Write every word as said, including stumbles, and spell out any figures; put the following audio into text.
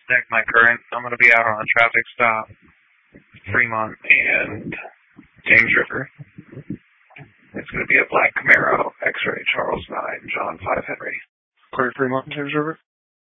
Check my current. I'm going to be out on a traffic stop. Fremont and James River. It's going to be a black Camaro, X-ray, Charles nine, John five Henry. Corey Fremont, James River?